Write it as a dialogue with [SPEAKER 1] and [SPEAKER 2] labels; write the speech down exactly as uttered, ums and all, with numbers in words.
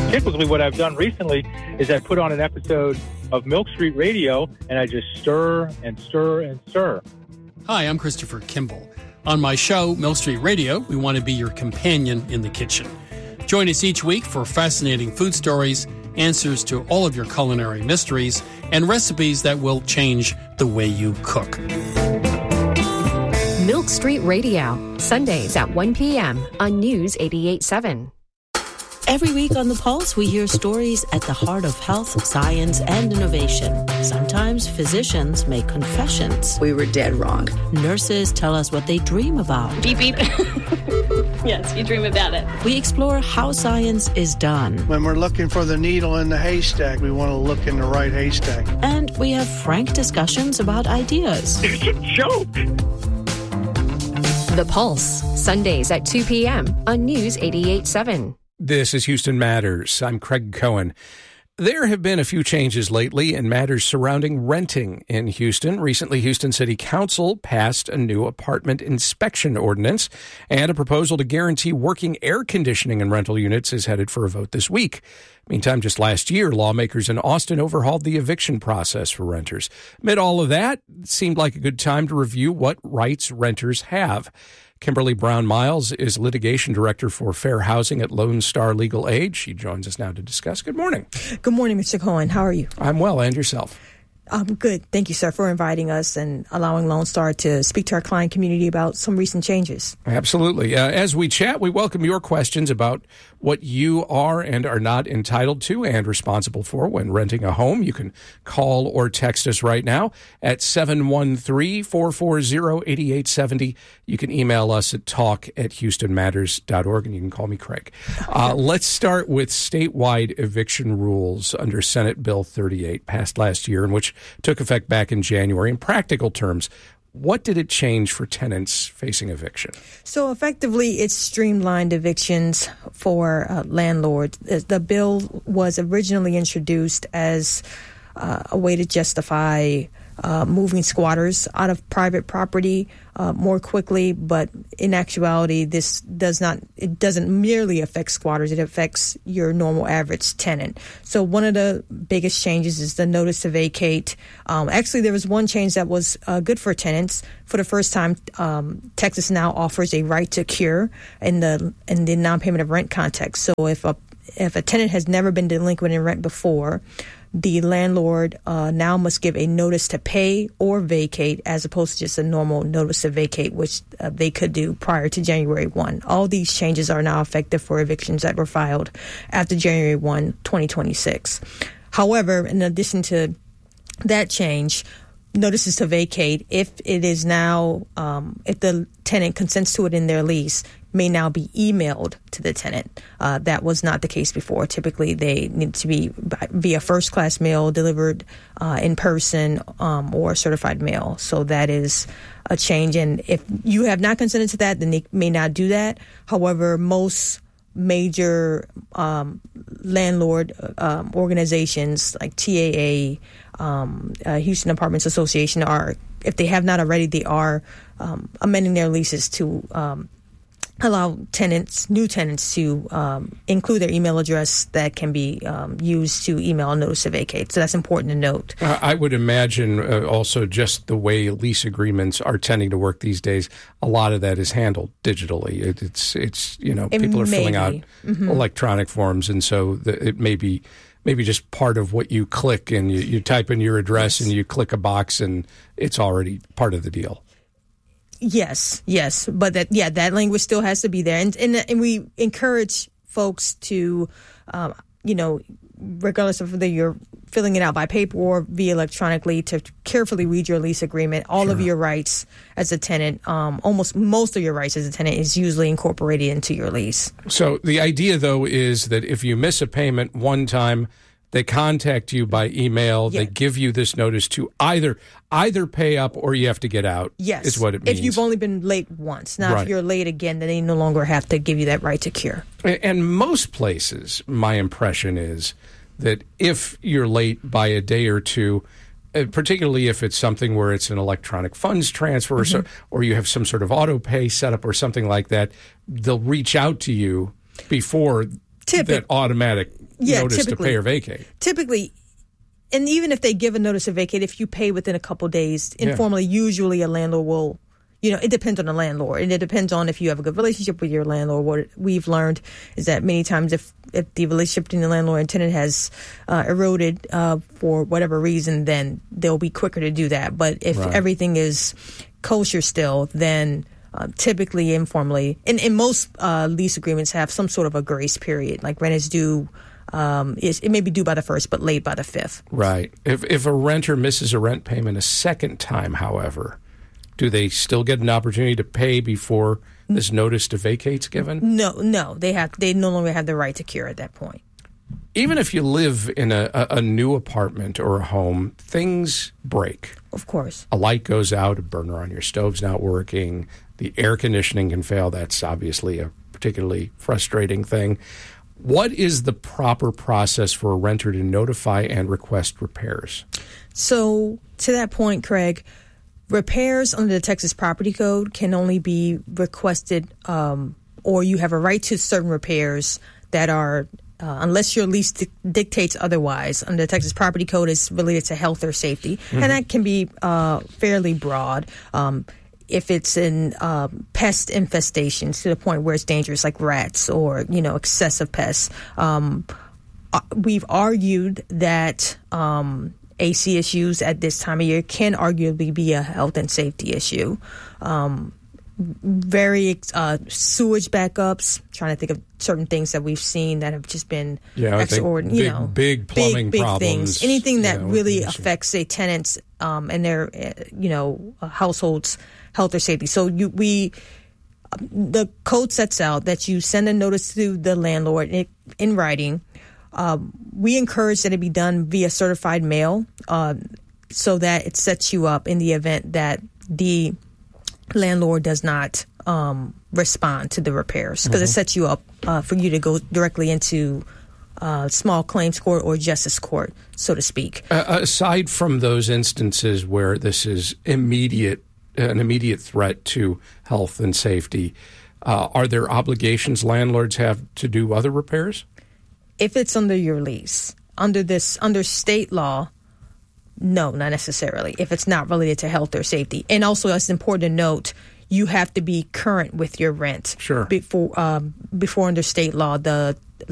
[SPEAKER 1] Typically what I've done recently is I put on an episode of Milk Street Radio and I just stir and stir and stir.
[SPEAKER 2] Hi, I'm Christopher Kimball. On my show, Milk Street Radio, we want to be your companion in the kitchen. Join us each week for fascinating food stories, answers to all of your culinary mysteries, and recipes that will change the way you cook.
[SPEAKER 3] Milk Street Radio, Sundays at one p.m. on News eighty-eight point seven.
[SPEAKER 4] Every week on The Pulse, we hear stories at the heart of health, science, and innovation. Sometimes physicians make confessions.
[SPEAKER 5] We were dead wrong.
[SPEAKER 4] Nurses tell us what they dream about.
[SPEAKER 6] Beep, beep. Yes, you dream about it.
[SPEAKER 4] We explore how science is done.
[SPEAKER 7] When we're looking for the needle in the haystack, we want to look in the right haystack.
[SPEAKER 4] And we have frank discussions about ideas.
[SPEAKER 7] It's a joke.
[SPEAKER 3] The Pulse, Sundays at two p.m. on News eighty-eight point seven.
[SPEAKER 8] This is Houston Matters. I'm Craig Cohen. There have been a few changes lately in matters surrounding renting in Houston. Recently, Houston City Council passed a new apartment inspection ordinance, and a proposal to guarantee working air conditioning in rental units is headed for a vote this week. Meantime, just last year, lawmakers in Austin overhauled the eviction process for renters. Amid all of that, it seemed like a good time to review what rights renters have. Kimberly Brown-Miles is litigation director for fair housing at Lone Star Legal Aid. She joins us now to discuss. Good morning.
[SPEAKER 9] Good morning, Mister Cohen. How are you?
[SPEAKER 8] I'm well. And yourself?
[SPEAKER 9] Um, good. Thank you, sir, for inviting us and allowing Lone Star to speak to our client community about some recent changes.
[SPEAKER 8] Absolutely. Uh, as we chat, we welcome your questions about what you are and are not entitled to and responsible for when renting a home. You can call or text us right now at seven one three, four four zero, eight eight seven zero. You can email us at talk at houston matters dot org, and you can call me Craig. Uh, let's start with statewide eviction rules under Senate Bill thirty-eight, passed last year, in which took effect back in January. In practical terms, what did it change for tenants facing eviction?
[SPEAKER 9] So effectively, it's streamlined evictions for uh, landlords. The bill was originally introduced as uh, a way to justify uh, moving squatters out of private property uh, more quickly, but in actuality, this does not. It doesn't merely affect squatters; it affects your normal average tenant. So one of the biggest changes is the notice to vacate. Um, actually, there was one change that was uh, good for tenants. For the first time, um, Texas now offers a right to cure in the in the non-payment of rent context. So if a if a tenant has never been delinquent in rent before, the landlord uh, now must give a notice to pay or vacate, as opposed to just a normal notice to vacate, which uh, they could do prior to January first. All these changes are now effective for evictions that were filed after January first, twenty twenty-six. However, in addition to that change, notices to vacate, if it is now, um, if the tenant consents to it in their lease, may now be emailed to the tenant. Uh, that was not the case before. Typically, they need to be via first-class mail delivered uh, in person um, or certified mail. So that is a change. And if you have not consented to that, then they may not do that. However, most major um, landlord um, organizations like T A A, um, uh, Houston Apartments Association, are, if they have not already, they are um, amending their leases to um, allow tenants, new tenants, to um, include their email address that can be um, used to email a notice to vacate. So that's important to note.
[SPEAKER 8] Uh, I would imagine uh, also just the way lease agreements are tending to work these days, a lot of that is handled digitally. It, it's, it's you know,
[SPEAKER 9] it
[SPEAKER 8] people are filling
[SPEAKER 9] be.
[SPEAKER 8] out
[SPEAKER 9] mm-hmm.
[SPEAKER 8] electronic forms, and so the, it may be maybe just part of what you click, and you, you type in your address, yes, and you click a box, and it's already part of the deal.
[SPEAKER 9] Yes, yes, but that yeah, that language still has to be there, and and, and we encourage folks to, um, you know, regardless of whether you're filling it out by paper or via electronically, to carefully read your lease agreement. All sure. of your rights as a tenant, um, almost most of your rights as a tenant, is usually incorporated into your lease.
[SPEAKER 8] So the idea, though, is that if you miss a payment one time, they contact you by email. Yeah. They give you this notice to either either pay up or you have to get out.
[SPEAKER 9] Yes,
[SPEAKER 8] is what it means.
[SPEAKER 9] If you've only been late once. Now,
[SPEAKER 8] right.
[SPEAKER 9] if you're late again, then they no longer have to give you that right to cure.
[SPEAKER 8] And most places, my impression is that if you're late by a day or two, particularly if it's something where it's an electronic funds transfer, mm-hmm. or, so, or you have some sort of auto pay set up or something like that, they'll reach out to you before Typic- that automatic
[SPEAKER 9] yeah,
[SPEAKER 8] notice to
[SPEAKER 9] typically,
[SPEAKER 8] pay or vacate.
[SPEAKER 9] Typically, and even if they give a notice to vacate, if you pay within a couple days,
[SPEAKER 8] Yeah.
[SPEAKER 9] informally, usually a landlord will, you know, it depends on the landlord. And it depends on if you have a good relationship with your landlord. What we've learned is that many times if, if the relationship between the landlord and tenant has uh, eroded uh, for whatever reason, then they'll be quicker to do that. But if
[SPEAKER 8] Right.
[SPEAKER 9] everything is kosher still, then uh, typically informally, and, and most uh, lease agreements have some sort of a grace period, like rent is due. Um, is, it may be due by the first, but late by the fifth.
[SPEAKER 8] Right. If if a renter misses a rent payment a second time, however, do they still get an opportunity to pay before this notice to vacate's given?
[SPEAKER 9] No, no, they have. They no longer have the right to cure at that point.
[SPEAKER 8] Even if you live in a, a, a new apartment or a home, things break.
[SPEAKER 9] Of course.
[SPEAKER 8] A light goes out, a burner on your stove's not working, the air conditioning can fail. That's obviously a particularly frustrating thing. What is the proper process for a renter to notify and request repairs?
[SPEAKER 9] So, to that point, Craig, repairs under the Texas Property Code can only be requested, um, or you have a right to certain repairs that are, uh, unless your lease di- dictates otherwise. Under the Texas Property Code, is related to health or safety, mm-hmm. and that can be uh, fairly broad. Um, if it's in uh, pest infestations to the point where it's dangerous, like rats or, you know, excessive pests. Um, we've argued that um, A C issues at this time of year can arguably be a health and safety issue. Um, very uh, sewage backups, trying to think of certain things that we've seen that have just been
[SPEAKER 8] yeah,
[SPEAKER 9] extraordinary.
[SPEAKER 8] Big,
[SPEAKER 9] you know,
[SPEAKER 8] big plumbing
[SPEAKER 9] big, big
[SPEAKER 8] problems.
[SPEAKER 9] Things. Anything that
[SPEAKER 8] yeah,
[SPEAKER 9] really affects, say, tenants um, and their, uh, you know, uh, households' health or safety. So you, we, the code sets out that you send a notice to the landlord in, in writing. Uh, we encourage that it be done via certified mail, uh, so that it sets you up in the event that the landlord does not um, respond to the repairs, because mm-hmm. it sets you up uh, for you to go directly into uh, small claims court or justice court, so to speak.
[SPEAKER 8] Uh, aside from those instances where this is immediate, an immediate threat to health and safety, uh, are there obligations landlords have to do other repairs?
[SPEAKER 9] If it's under your lease, under this, under state law, no, not necessarily, if it's not related to health or safety. And also, it's important to note, you have to be current with your rent.
[SPEAKER 8] Sure.
[SPEAKER 9] Before, um, before under state law, the